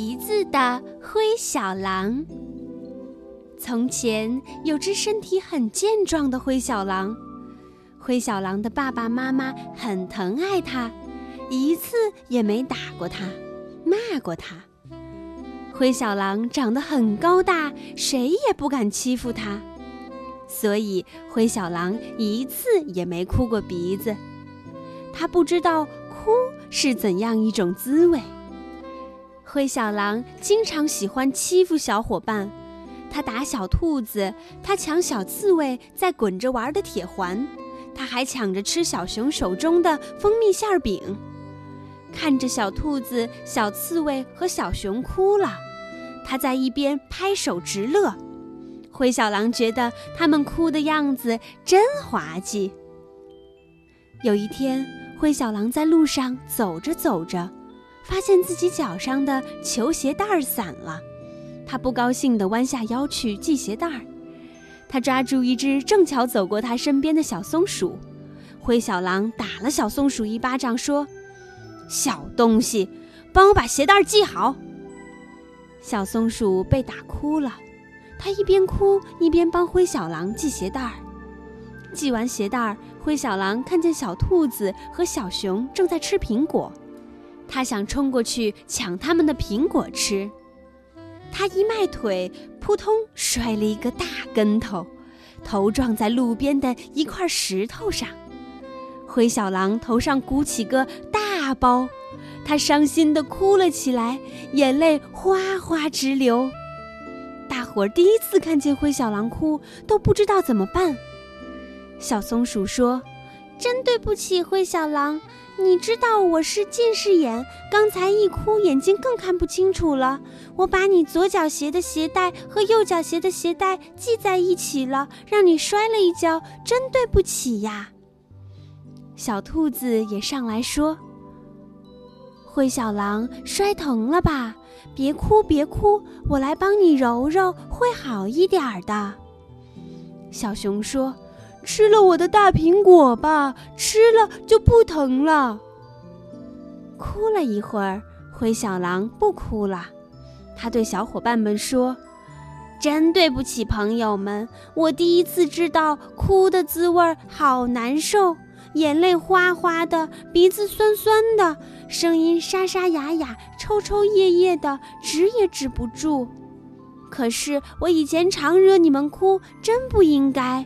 鼻子的灰小狼。从前有只身体很健壮的灰小狼，灰小狼的爸爸妈妈很疼爱它，一次也没打过它，骂过它。灰小狼长得很高大，谁也不敢欺负它，所以灰小狼一次也没哭过鼻子。它不知道哭是怎样一种滋味。灰小狼经常喜欢欺负小伙伴，他打小兔子，他抢小刺猬在滚着玩的铁环，他还抢着吃小熊手中的蜂蜜馅饼。看着小兔子、小刺猬和小熊哭了，他在一边拍手直乐。灰小狼觉得他们哭的样子真滑稽。有一天，灰小狼在路上走着走着，发现自己脚上的球鞋带散了，他不高兴地弯下腰去系鞋带。他抓住一只正巧走过他身边的小松鼠，灰小狼打了小松鼠一巴掌，说：“小东西，帮我把鞋带系好。”小松鼠被打哭了，他一边哭一边帮灰小狼系鞋带。系完鞋带，灰小狼看见小兔子和小熊正在吃苹果，他想冲过去抢他们的苹果吃。他一迈腿，扑通摔了一个大跟头，头撞在路边的一块石头上。灰小狼头上鼓起个大包，他伤心地哭了起来，眼泪哗哗直流。大伙儿第一次看见灰小狼哭，都不知道怎么办。小松鼠说：“真对不起，灰小狼，你知道我是近视眼，刚才一哭眼睛更看不清楚了。我把你左脚鞋的鞋带和右脚鞋的鞋带系在一起了，让你摔了一跤，真对不起呀。”小兔子也上来说：“灰小狼，摔疼了吧？别哭别哭，我来帮你揉揉，会好一点的。”小熊说：“吃了我的大苹果吧，吃了就不疼了。”哭了一会儿，灰小狼不哭了。他对小伙伴们说：“真对不起，朋友们，我第一次知道哭的滋味好难受，眼泪哗哗的，鼻子酸酸的，声音沙沙哑哑，抽抽噎噎的，止也止不住。可是我以前常惹你们哭，真不应该。”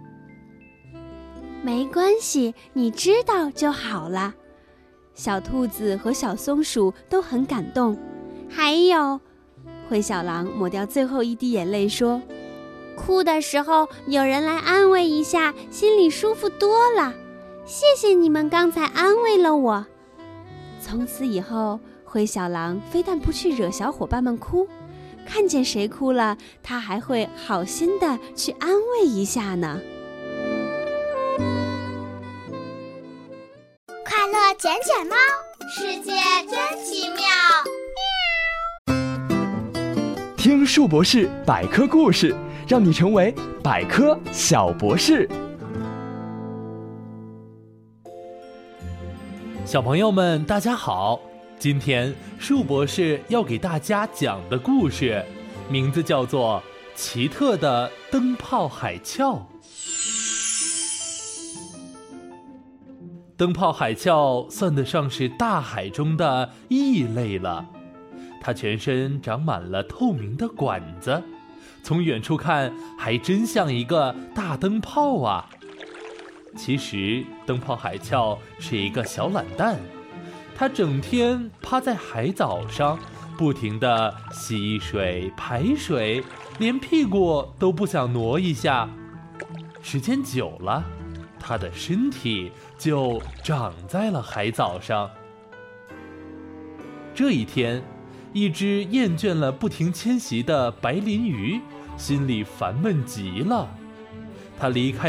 没关系，你知道就好了。小兔子和小松鼠都很感动。还有，灰小狼抹掉最后一滴眼泪说：“哭的时候有人来安慰一下，心里舒服多了。谢谢你们刚才安慰了我。”从此以后，灰小狼非但不去惹小伙伴们哭，看见谁哭了，他还会好心的去安慰一下呢。 快乐捡捡猫，世界真奇妙。 听树博士百科故事，让你成为百科小博士。 小朋友们大家好，今天树博士要给大家讲的故事名字叫做《奇特的灯泡海鞘》。灯泡海鞘算得上是大海中的异类了，它全身长满了透明的管子，从远处看还真像一个大灯泡啊。其实灯泡海鞘是一个小懒蛋，它整天趴在海藻上，不停地吸水排水，连屁股都不想挪一下。时间久了，它的身体就长在了海藻上。这一天，一只厌倦了不停迁徙的白鳞鱼心里烦闷极了，它离开